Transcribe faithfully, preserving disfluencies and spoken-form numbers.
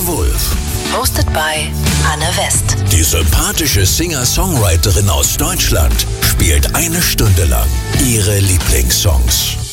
Lone Wolf. Hosted by Anne West. Die sympathische Singer-Songwriterin aus Deutschland spielt eine Stunde lang ihre Lieblingssongs.